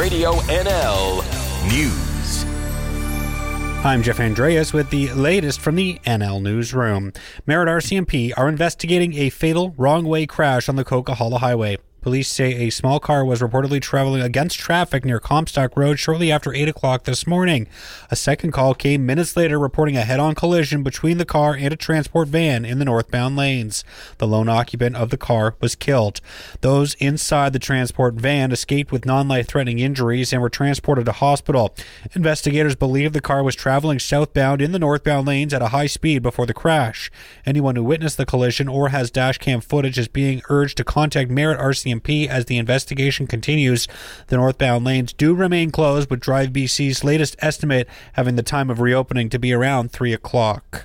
Radio NL News. I'm Jeff Andreas with the latest from the NL Newsroom. Merritt RCMP are investigating a fatal wrong-way crash on the Coquihalla Highway. Police say a small car was reportedly traveling against traffic near Comstock Road shortly after 8 o'clock this morning. A second call came minutes later reporting a head-on collision between the car and a transport van in the northbound lanes. The lone occupant of the car was killed. Those inside the transport van escaped with non-life-threatening injuries and were transported to hospital. Investigators believe the car was traveling southbound in the northbound lanes at a high speed before the crash. Anyone who witnessed the collision or has dashcam footage is being urged to contact Merritt RCMP as the investigation continues. The northbound lanes do remain closed, with Drive BC's latest estimate having the time of reopening to be around 3 o'clock.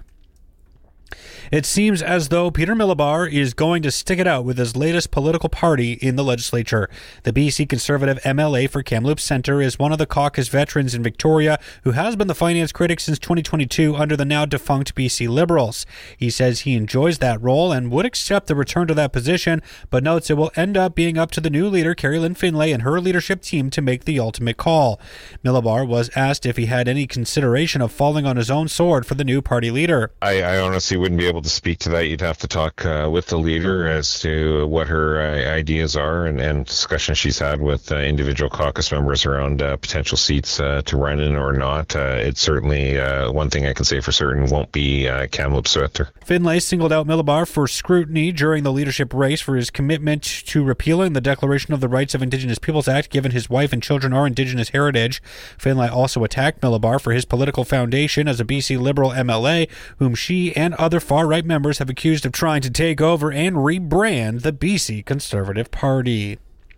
It seems as though Peter Millibar is going to stick it out with his latest political party in the legislature. The BC Conservative MLA for Kamloops Centre is one of the caucus veterans in Victoria who has been the finance critic since 2022 under the now defunct BC Liberals. He says he enjoys that role and would accept the return to that position, but notes it will end up being up to the new leader, Kerry-Lynne Finlay, and her leadership team to make the ultimate call. Millibar was asked if he had any consideration of falling on his own sword for the new party leader. I honestly wouldn't be able to speak to that. You'd have to talk with the leader as to what her ideas are and discussions she's had with individual caucus members around potential seats to run in or not. It's certainly one thing I can say for certain won't be Kamloops Centre. Finlay singled out Millibar for scrutiny during the leadership race for his commitment to repealing the Declaration of the Rights of Indigenous Peoples Act, given his wife and children are Indigenous heritage. Finlay also attacked Millibar for his political foundation as a BC Liberal MLA, whom she and other far-right members have accused of trying to take over and rebrand the BC Conservative Party.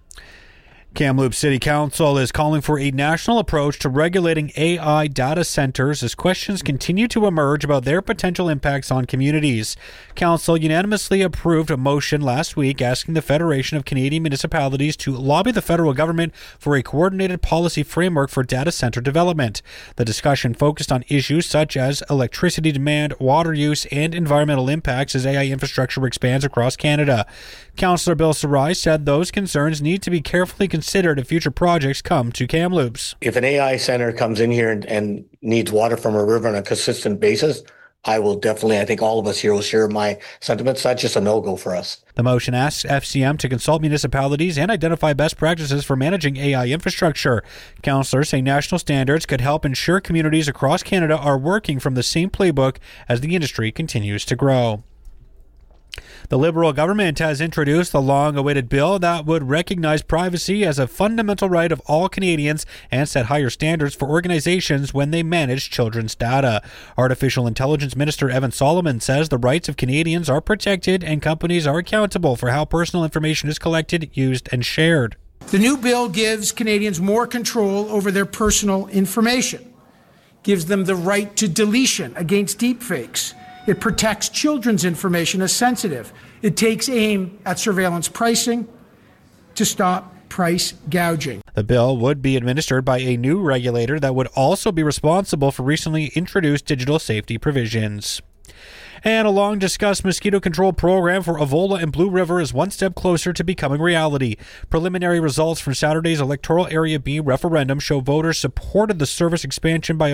Kamloops City Council is calling for a national approach to regulating AI data centers as questions continue to emerge about their potential impacts on communities. Council unanimously approved a motion last week asking the Federation of Canadian Municipalities to lobby the federal government for a coordinated policy framework for data center development. The discussion focused on issues such as electricity demand, water use, and environmental impacts as AI infrastructure expands across Canada. Councillor Bill Sarai said those concerns need to be carefully considered if future projects come to Kamloops. If an AI center comes in here and needs water from a river on a consistent basis, I think all of us here will share my sentiments. That's just a no-go for us. The motion asks FCM to consult municipalities and identify best practices for managing AI infrastructure. Councillors say national standards could help ensure communities across Canada are working from the same playbook as the industry continues to grow. The Liberal government has introduced the long-awaited bill that would recognize privacy as a fundamental right of all Canadians and set higher standards for organizations when they manage children's data. Artificial Intelligence Minister Evan Solomon says the rights of Canadians are protected and companies are accountable for how personal information is collected, used, and shared. The new bill gives Canadians more control over their personal information, gives them the right to deletion against deepfakes. It protects children's information as sensitive. It takes aim at surveillance pricing to stop price gouging. The bill would be administered by a new regulator that would also be responsible for recently introduced digital safety provisions. And a long-discussed mosquito control program for Avola and Blue River is one step closer to becoming reality. Preliminary results from Saturday's Electoral Area B referendum show voters supported the service expansion by